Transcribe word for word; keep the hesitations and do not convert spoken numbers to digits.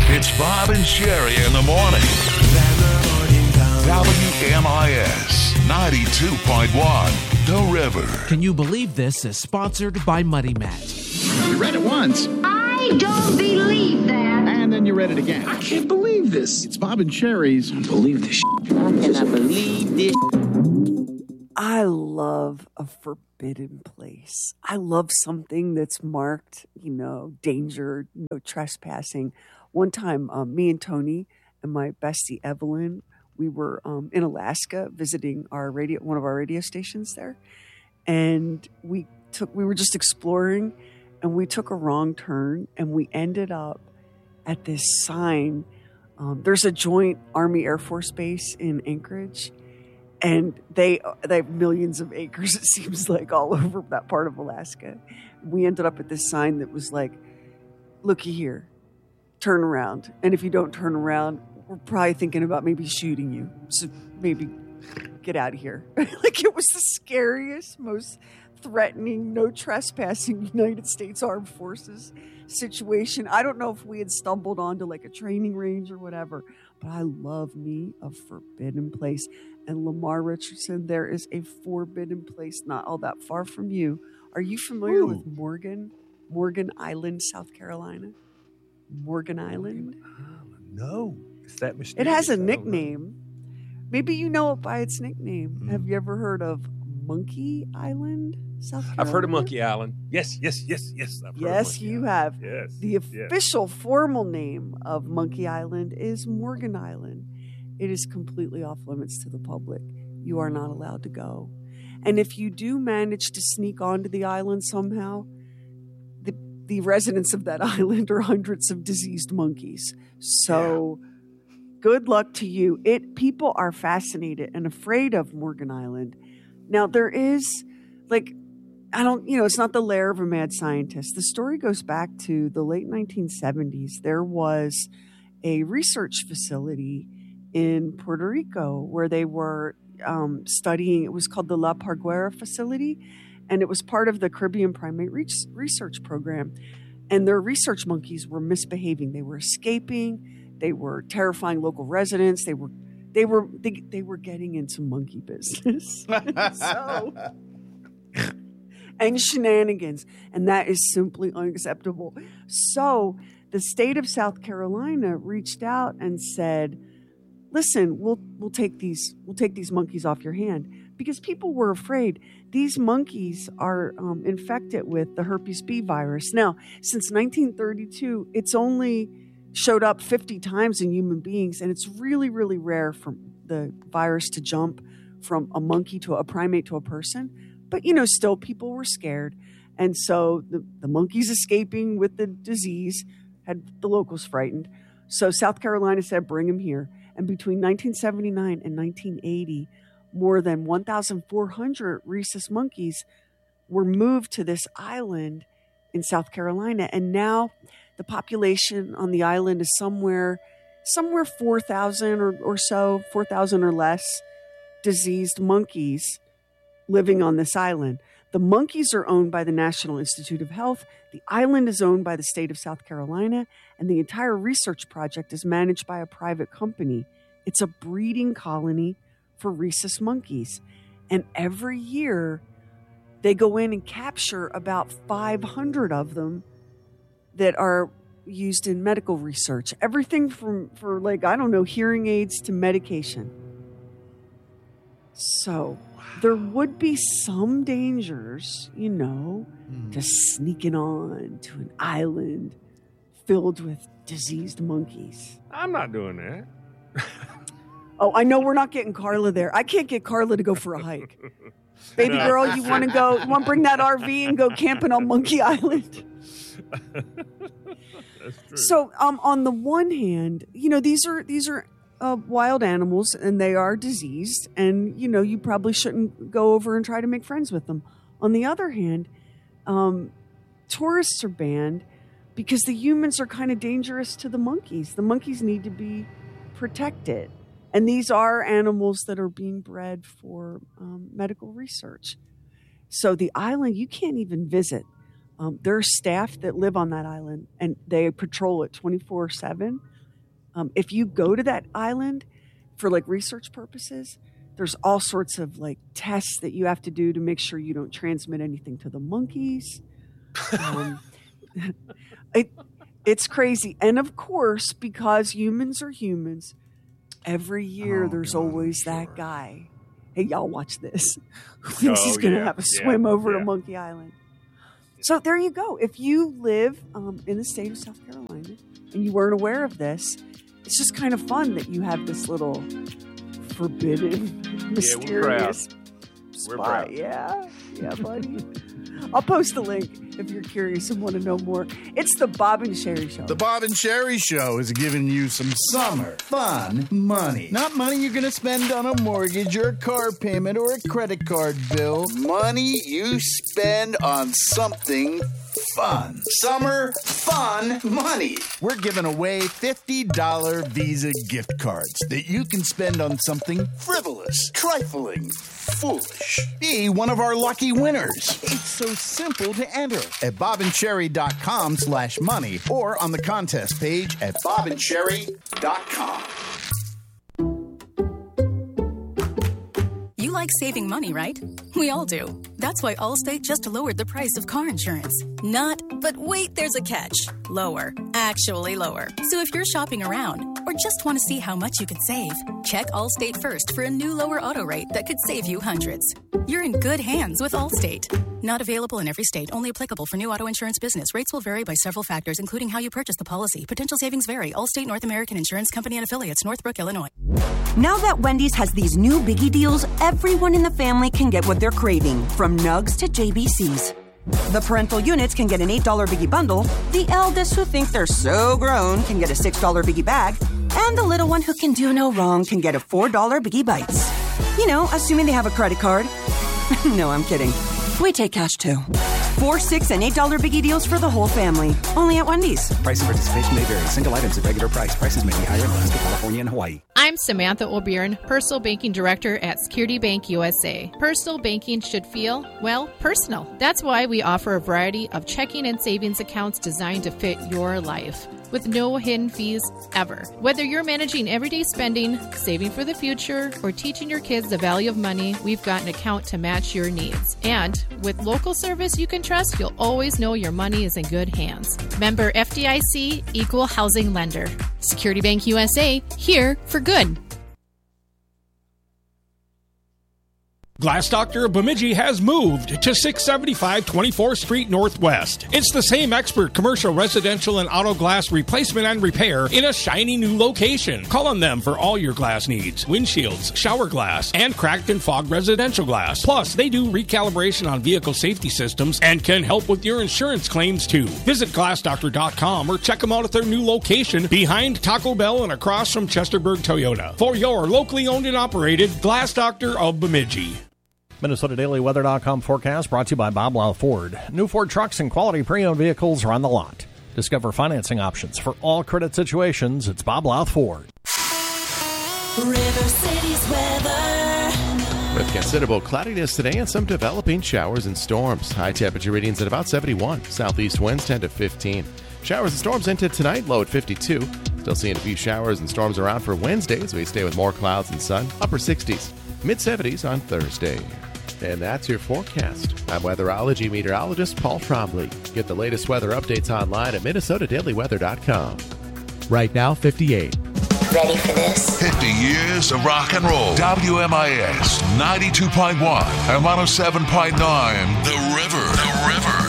It's Bob and Sherry in the morning. W M I S ninety-two point one, The River. Can you believe this is sponsored by Muddy Matt? You read it once. I don't believe that. And then you read it again. I can't believe this. It's Bob and Sherry's. I don't believe this shit. I cannot believe this. I love a forbidden place. I love something that's marked, you know, danger, no trespassing. One time, um, me and Tony and my bestie Evelyn, we were um, in Alaska visiting our radio, one of our radio stations there, and we took, we were just exploring, and we took a wrong turn, and we ended up at this sign. Um, there's a joint Army Air Force base in Anchorage. And they they have millions of acres, it seems like, all over that part of Alaska. We ended up at this sign that was like, looky here, turn around. And if you don't turn around, we're probably thinking about maybe shooting you. So maybe get out of here. Like, it was the scariest, most threatening, no trespassing United States Armed Forces situation. I don't know if we had stumbled onto like a training range or whatever, but I love me a forbidden place. And Lamar Richardson, there is a forbidden place not all that far from you. Are you familiar Ooh. with Morgan? Morgan Island, South Carolina? Morgan Island? Morgan, no. Is that mysterious? It has a nickname. Maybe you know it by its nickname. Mm. Have you ever heard of Monkey Island, South Carolina? I've heard of Monkey Island. Yes, yes, yes, yes. I've heard yes, of you Island. have. Yes. The official yes. formal name of Monkey Island is Morgan Island. It is completely off limits to the public. You are not allowed to go. And if you do manage to sneak onto the island somehow, the the residents of that island are hundreds of diseased monkeys. So yeah. good luck to you. It people are fascinated and afraid of Morgan Island. Now there is like I don't, you know, it's not the lair of a mad scientist. The story goes back to the late nineteen seventies. There was a research facility in Puerto Rico where they were um, studying. It was called the La Parguera facility, and it was part of the Caribbean Primate Research Program. And their research monkeys were misbehaving. They were escaping. They were terrifying local residents. They were, they were, they, they were getting into monkey business. so, and shenanigans, and that is simply unacceptable. So, the state of South Carolina reached out and said, listen, we'll we'll take these we'll take these monkeys off your hand, because people were afraid. These monkeys are um, infected with the herpes B virus. Now, since nineteen thirty-two, it's only showed up fifty times in human beings, and it's really, really rare for the virus to jump from a monkey to a primate to a person. But, you know, still people were scared. And so the, the monkeys escaping with the disease had the locals frightened. So South Carolina said, bring them here. And between nineteen seventy-nine and nineteen eighty, more than one thousand four hundred rhesus monkeys were moved to this island in South Carolina. And now the population on the island is somewhere, somewhere four thousand or, or so, four thousand or less diseased monkeys living on this island. The monkeys are owned by the National Institute of Health. The island is owned by the state of South Carolina, and the entire research project is managed by a private company. It's a breeding colony for rhesus monkeys. And every year, they go in and capture about five hundred of them that are used in medical research. Everything from, for like, I don't know, hearing aids to medication. So there would be some dangers, you know, mm. to sneaking on to an island filled with diseased monkeys. I'm not doing that. Oh, I know we're not getting Carla there. I can't get Carla to go for a hike. Baby No. girl, you want to go, you want to bring that R V and go camping on Monkey Island? That's true. So um, on the one hand, you know, these are, these are, Uh, wild animals, and they are diseased, and you know you probably shouldn't go over and try to make friends with them. On the other hand, um, tourists are banned because the humans are kind of dangerous to the monkeys. The monkeys need to be protected, and these are animals that are being bred for um, medical research. So the island, you can't even visit. Um, there are staff that live on that island, and they patrol it twenty-four seven. Um, if you go to that island for like research purposes, there's all sorts of like tests that you have to do to make sure you don't transmit anything to the monkeys. Um, it, it's crazy. And of course, because humans are humans, every year Oh, there's God, always sure. that guy. Hey, y'all watch this. Who thinks Oh, he's going to yeah, have a yeah, swim over to yeah. Monkey Island? So there you go. If you live um, in the state of South Carolina and you weren't aware of this, it's just kind of fun that you have this little forbidden, mysterious We're spot. proud. Yeah, yeah, buddy. I'll post the link if you're curious and want to know more. It's the Bob and Sherry Show. The Bob and Sherry Show is giving you some summer fun money. Not money you're going to spend on a mortgage or a car payment or a credit card bill. Money you spend on something fun. Summer fun money. We're giving away fifty dollars Visa gift cards that you can spend on something frivolous, trifling, foolish. Be one of our lucky winners. It's so simple to enter at bobandcherry.com slash money or on the contest page at bobandcherry dot com. You like saving money, right? We all do. That's why Allstate just lowered the price of car insurance. Not, but wait, there's a catch. Lower. Actually lower. So if you're shopping around or just want to see how much you could save, check Allstate first for a new lower auto rate that could save you hundreds. You're in good hands with Allstate. Not available in every state. Only applicable for new auto insurance business. Rates will vary by several factors, including how you purchase the policy. Potential savings vary. Allstate North American Insurance Company and Affiliates, Northbrook, Illinois. Now that Wendy's has these new biggie deals, everyone in the family can get what they're craving, from nugs to J B Cs. The parental units can get an eight dollars biggie bundle, the eldest who think they're so grown can get a six dollars biggie bag, and the little one who can do no wrong can get a four dollars biggie bites. You know, assuming they have a credit card. No, I'm kidding. We take cash too. Four, six, and eight dollar biggie deals for the whole family. Only at Wendy's. Price and participation may vary. Single items at regular price. Prices may be higher in Alaska, California, and Hawaii. I'm Samantha O'Byrne, Personal Banking Director at Security Bank U S A. Personal banking should feel, well, personal. That's why we offer a variety of checking and savings accounts designed to fit your life, with no hidden fees ever. Whether you're managing everyday spending, saving for the future, or teaching your kids the value of money, we've got an account to match your needs. And with local service you can trust, you'll always know your money is in good hands. Member F D I C, Equal Housing Lender. Security Bank U S A, here for good. Glass Doctor of Bemidji has moved to six seventy-five twenty-fourth Street Northwest. It's the same expert commercial, residential, and auto glass replacement and repair in a shiny new location. Call on them for all your glass needs. Windshields, shower glass, and cracked and fogged residential glass. Plus, they do recalibration on vehicle safety systems and can help with your insurance claims too. Visit glass doctor dot com or check them out at their new location behind Taco Bell and across from Chesterburg Toyota. For your locally owned and operated Glass Doctor of Bemidji. Minnesota Daily Weather dot com forecast brought to you by Bob Lau Ford. New Ford trucks and quality pre-owned vehicles are on the lot. Discover financing options for all credit situations. It's Bob Lau Ford. River City's weather. With considerable cloudiness today and some developing showers and storms. High temperature readings at about seventy-one. Southeast winds ten to fifteen. Showers and storms into tonight, low at fifty-two. Still seeing a few showers and storms around for Wednesday as we stay with more clouds and sun. Upper sixties. Mid seventies on Thursday. And that's your forecast. I'm weatherology meteorologist Paul Trombley. Get the latest weather updates online at Minnesota Daily Weather dot com. Right now, fifty-eight. Ready for this? fifty years of rock and roll. W M I S ninety-two point one and one oh seven point nine. The River. The River.